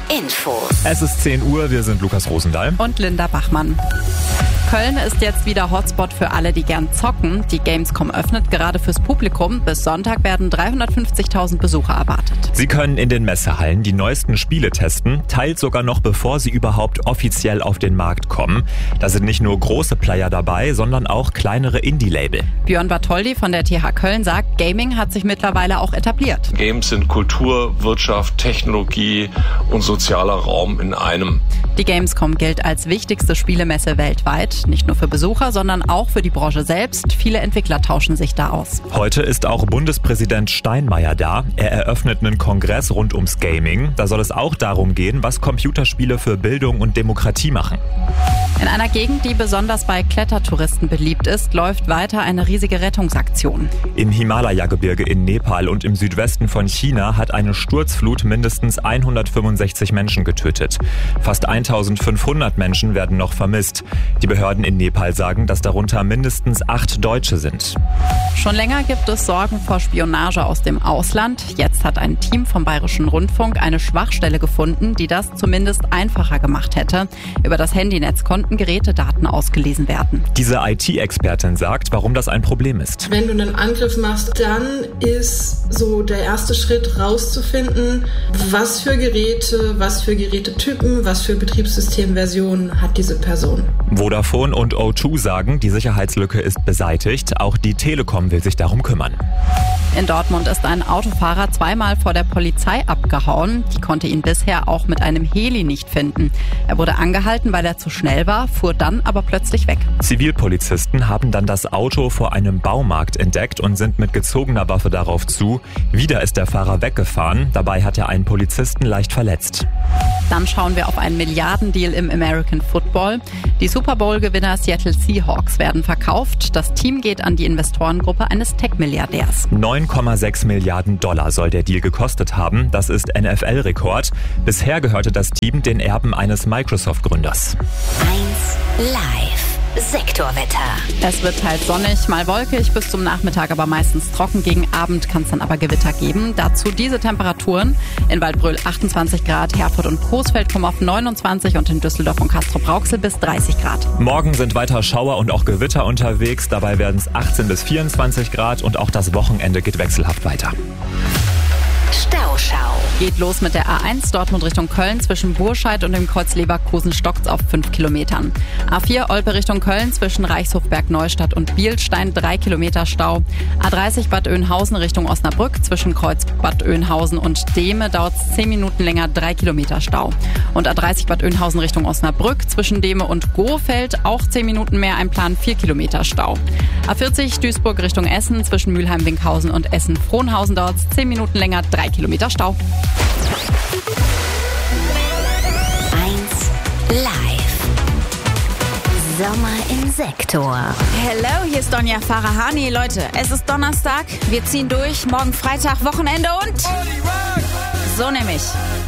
Infos. Es ist 10 Uhr, wir sind Lukas Rosendahl und Linda Bachmann. Köln ist jetzt wieder Hotspot für alle, die gern zocken. Die Gamescom öffnet gerade fürs Publikum. Bis Sonntag werden 350.000 Besucher erwartet. Sie können in den Messehallen die neuesten Spiele testen, teils sogar noch bevor sie überhaupt offiziell auf den Markt kommen. Da sind nicht nur große Player dabei, sondern auch kleinere Indie-Label. Björn Bartholdy von der TH Köln sagt, Gaming hat sich mittlerweile auch etabliert. Games sind Kultur, Wirtschaft, Technologie und sozialer Raum in einem. Die Gamescom gilt als wichtigste Spielemesse weltweit. Nicht nur für Besucher, sondern auch für die Branche selbst. Viele Entwickler tauschen sich da aus. Heute ist auch Bundespräsident Steinmeier da. Er eröffnet einen Kongress rund ums Gaming. Da soll es auch darum gehen, was Computerspiele für Bildung und Demokratie machen. In einer Gegend, die besonders bei Klettertouristen beliebt ist, läuft weiter eine riesige Rettungsaktion. Im Himalaya-Gebirge in Nepal und im Südwesten von China hat eine Sturzflut mindestens 165 Menschen getötet. Fast 1500 Menschen werden noch vermisst. Die Behörden in Nepal sagen, dass darunter mindestens 8 Deutsche sind. Schon länger gibt es Sorgen vor Spionage aus dem Ausland. Jetzt hat ein Team vom Bayerischen Rundfunk eine Schwachstelle gefunden, die das zumindest einfacher gemacht hätte. Über das Handynetz konnten Gerätedaten ausgelesen werden. Diese IT-Expertin sagt, warum das ein Problem ist. Wenn du einen Angriff machst, dann ist so der erste Schritt rauszufinden, was für Geräte, was für Gerätetypen, was für Betriebssystemversionen hat diese Person. Vodafone und O2 sagen, die Sicherheitslücke ist beseitigt. Auch die Telekom will sich darum kümmern. In Dortmund ist ein Autofahrer zweimal vor der Polizei abgehauen. Die konnte ihn bisher auch mit einem Heli nicht finden. Er wurde angehalten, weil er zu schnell war, fuhr dann aber plötzlich weg. Zivilpolizisten haben dann das Auto vor einem Baumarkt entdeckt und sind mit gezogener Waffe darauf zu. Wieder ist der Fahrer weggefahren. Dabei hat er einen Polizisten leicht verletzt. Dann schauen wir auf einen Milliardendeal im American Football. Die Super Bowl-Gewinner Seattle Seahawks werden verkauft. Das Team geht an die Investorengruppe eines Tech-Milliardärs. 9,6 Milliarden $9,6 soll der Deal gekostet haben. Das ist NFL-Rekord. Bisher gehörte das Team den Erben eines Microsoft-Gründers. 1 Live. Sektorwetter. Es wird teils sonnig, mal wolkig, bis zum Nachmittag aber meistens trocken. Gegen Abend kann es dann aber Gewitter geben. Dazu diese Temperaturen. In Waldbröl 28 Grad, Herford und Coesfeld kommen auf 29 und in Düsseldorf und Castrop-Rauxel bis 30 Grad. Morgen sind weiter Schauer und auch Gewitter unterwegs. Dabei werden es 18 bis 24 Grad und auch das Wochenende geht wechselhaft weiter. Stauschau. Geht los mit der A1 Dortmund Richtung Köln. Zwischen Burscheid und dem Kreuz Leverkusen stockt's auf 5 Kilometern. A4 Olpe Richtung Köln zwischen Reichshofberg Neustadt und Bielstein 3 Kilometer Stau. A30 Bad Oeynhausen Richtung Osnabrück zwischen Kreuz Bad Oeynhausen und Dehme dauert's 10 Minuten länger, 3 Kilometer Stau. Und A30 Bad Oeynhausen Richtung Osnabrück zwischen Dehme und Gohfeld auch 10 Minuten mehr, ein Plan 4 Kilometer Stau. A40 Duisburg Richtung Essen zwischen Mülheim-Winkhausen und Essen-Frohnhausen dauert's 10 Minuten länger, 3 Kilometer Stau. 1 Live. Sommer im Sektor. Hello, hier ist Donja Farahani. Leute, es ist Donnerstag, wir ziehen durch, morgen Freitag, Wochenende und... So nämlich.